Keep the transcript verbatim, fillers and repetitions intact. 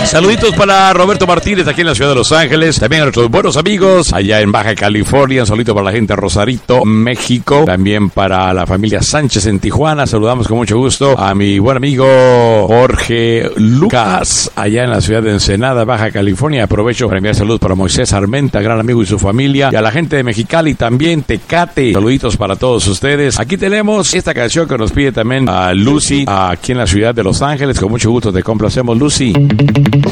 Saluditos para Roberto Martínez aquí en la ciudad de Los Ángeles. También a nuestros buenos amigos allá en Baja California. Un saludito para la gente de Rosarito, México. También para la familia Sánchez en Tijuana. Saludamos con mucho gusto a mi buen amigo Jorge Lucas allá en la ciudad de Ensenada, Baja California. Aprovecho para enviar saludos para Moisés Armenta, gran amigo y su familia. Y a la gente de Mexicali también, Tecate. Saluditos para todos ustedes. Aquí tenemos esta canción que nos pide también a Lucy aquí en la ciudad de Los Ángeles. Con mucho gusto te complacemos, Lucy.